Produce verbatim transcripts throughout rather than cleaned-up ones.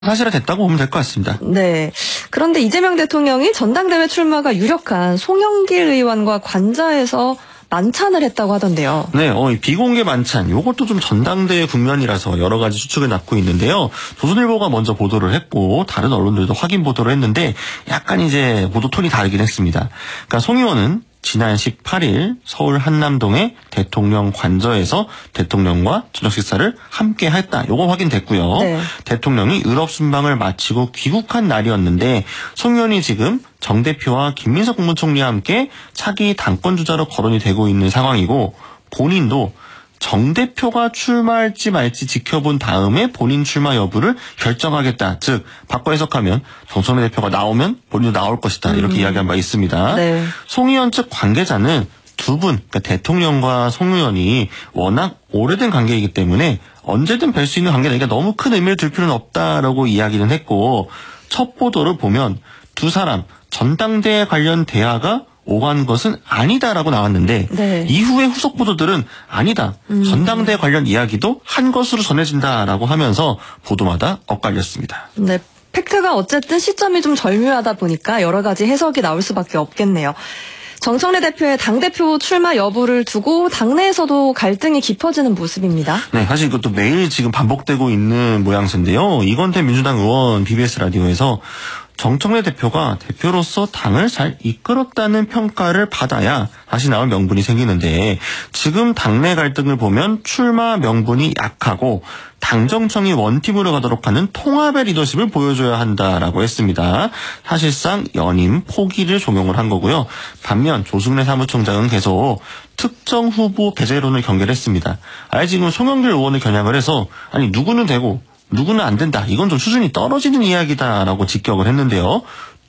사실화됐다고 보면 될 것 같습니다. 네. 그런데 이재명 대통령이 전당대회 출마가 유력한 송영길 의원과 관저에서 만찬을 했다고 하던데요. 네, 어, 비공개 만찬, 요것도 좀 전당대회 국면이라서 여러 가지 추측을 낳고 있는데요. 조선일보가 먼저 보도를 했고, 다른 언론들도 확인 보도를 했는데, 약간 이제 보도 톤이 다르긴 했습니다. 그러니까 송 의원은 지난 십팔 일 서울 한남동의 대통령 관저에서 대통령과 저녁 식사를 함께 했다. 요거 확인됐고요. 네. 대통령이 유럽 순방을 마치고 귀국한 날이었는데 송 의원이 지금 정 대표와 김민석 국무총리와 함께 차기 당권 주자로 거론이 되고 있는 상황이고 본인도 정 대표가 출마할지 말지 지켜본 다음에 본인 출마 여부를 결정하겠다. 즉 바꿔 해석하면 정청래 대표가 나오면 본인도 나올 것이다. 이렇게 음. 이야기한 바 있습니다. 네. 송 의원 측 관계자는 두 분, 그러니까 대통령과 송 의원이 워낙 오래된 관계이기 때문에 언제든 뵐 수 있는 관계니까 너무 큰 의미를 둘 필요는 없다라고 이야기는 했고 첫 보도를 보면 두 사람 전당대회 관련 대화가 오간 것은 아니다라고 나왔는데 네. 이후의 후속 보도들은 아니다. 음. 전당대회 관련 이야기도 한 것으로 전해진다라고 하면서 보도마다 엇갈렸습니다. 네, 팩트가 어쨌든 시점이 좀 절묘하다 보니까 여러 가지 해석이 나올 수밖에 없겠네요. 정청래 대표의 당대표 출마 여부를 두고 당내에서도 갈등이 깊어지는 모습입니다. 네, 사실 이것도 매일 지금 반복되고 있는 모양새인데요. 이건태 민주당 의원 비비에스 라디오에서 정청래 대표가 대표로서 당을 잘 이끌었다는 평가를 받아야 다시 나올 명분이 생기는데 지금 당내 갈등을 보면 출마 명분이 약하고 당정청이 원팀으로 가도록 하는 통합의 리더십을 보여줘야 한다라고 했습니다. 사실상 연임 포기를 종용을 한 거고요. 반면 조승래 사무총장은 계속 특정 후보 배제론을 경계했습니다. 아예 지금 송영길 의원을 겨냥을 해서 아니 누구는 되고 누구는 안 된다. 이건 좀 수준이 떨어지는 이야기다라고 직격을 했는데요.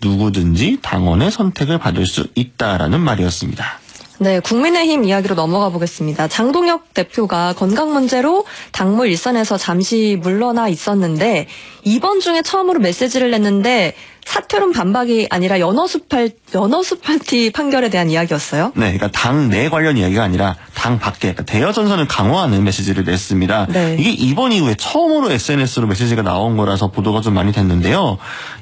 누구든지 당원의 선택을 받을 수 있다라는 말이었습니다. 네, 국민의힘 이야기로 넘어가 보겠습니다. 장동혁 대표가 건강 문제로 당무 일선에서 잠시 물러나 있었는데 이번 중에 처음으로 메시지를 냈는데 사퇴론 반박이 아니라 연어수팔, 연어수팔티 판결에 대한 이야기였어요? 네, 그러니까 당 내 관련 이야기가 아니라 당 밖에, 그러니까 대여 전선을 강화하는 메시지를 냈습니다. 네. 이게 이번 이후에 처음으로 에스엔에스로 메시지가 나온 거라서 보도가 좀 많이 됐는데요.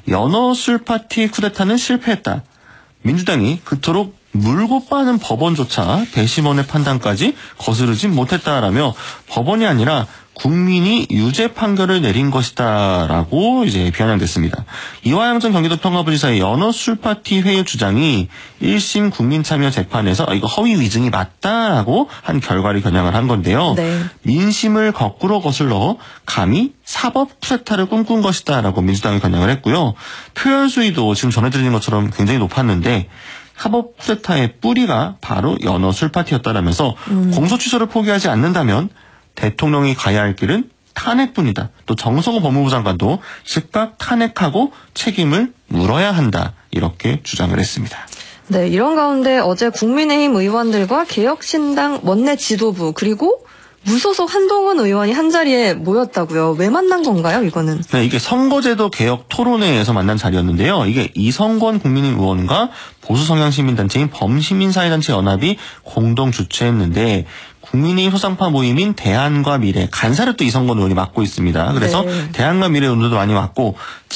연어술파티 쿠데타는 실패했다. 민주당이 그토록 물고 빠는 법원조차 배심원의 판단까지 거스르진 못했다라며 법원이 아니라 국민이 유죄 판결을 내린 것이다라고 이제 비아냥됐습니다. 이화영 전 경기도평화부지사의 연어술파티 회의 주장이 일 심 국민참여재판에서 이거 허위 위증이 맞다라고 한 결과를 겨냥을 한 건데요. 네. 민심을 거꾸로 거슬러 감히 사법 쿠데타를 꿈꾼 것이다라고 민주당이 겨냥을 했고요. 표현 수위도 지금 전해드린 것처럼 굉장히 높았는데 사법 쿠데타의 뿌리가 바로 연어술파티였다라면서 음. 공소 취소를 포기하지 않는다면 대통령이 가야 할 길은 탄핵뿐이다. 또 정성호 법무부 장관도 즉각 탄핵하고 책임을 물어야 한다. 이렇게 주장을 했습니다. 네, 이런 가운데 어제 국민의힘 의원들과 개혁신당 원내 지도부 그리고 무소속 한동훈 의원이 한자리에 모였다고요. 왜 만난 건가요, 이거는? 네, 이게 선거제도 개혁 토론회에서 만난 자리였는데요. 이게 이성권 국민의힘 의원과 보수성향시민단체인 범시민사회단체 연합이 공동 주최했는데 국민의힘 소상파 모임인 대안과 미래, 간사를 또 이성권 의원이 맡고 있습니다. 그래서 네. 대안과 미래 의원들도 많이 맡고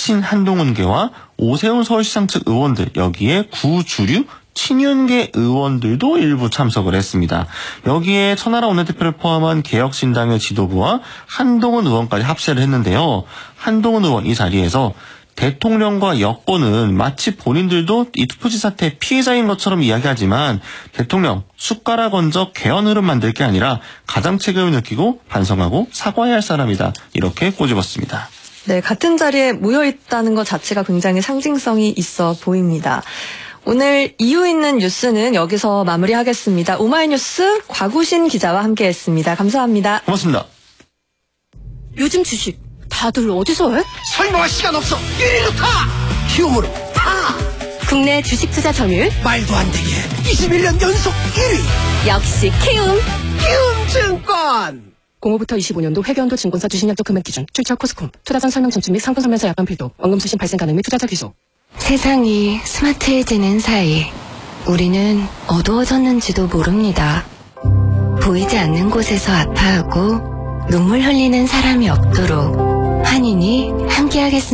친한동훈계와 오세훈 서울시장 측 의원들, 여기에 구주류 친윤계 의원들도 일부 참석을 했습니다. 여기에 천하람 원내대표를 포함한 개혁신당의 지도부와 한동훈 의원까지 합세를 했는데요. 한동훈 의원 이 자리에서 대통령과 여권은 마치 본인들도 이 투표지 사태 피해자인 것처럼 이야기하지만 대통령 숟가락 얹어 개헌 흐름 만들 게 아니라 가장 책임을 느끼고 반성하고 사과해야 할 사람이다. 이렇게 꼬집었습니다. 네, 같은 자리에 모여있다는 것 자체가 굉장히 상징성이 있어 보입니다. 오늘 이유 있는 뉴스는 여기서 마무리하겠습니다. 오마이뉴스 곽우신 기자와 함께했습니다. 감사합니다. 고맙습니다. 요즘 주식 다들 어디서 해? 설명할 시간 없어. 일 위로 타. 키움으로 타. 국내 주식 투자 점유율 말도 안 되게 이십일 년 연속 일 위. 역시 키움. 키움증권. 공오부터 이십오 년도 회계연도 증권사 주식약도 금액 기준 출처 코스콤 투자 전 설명 점집 및 상품 설명서 약관 필독 원금 수신 발생 가능 및 투자자 귀속. 세상이 스마트해지는 사이 우리는 어두워졌는지도 모릅니다. 보이지 않는 곳에서 아파하고 눈물 흘리는 사람이 없도록 한인이 함께 함께하겠습니다.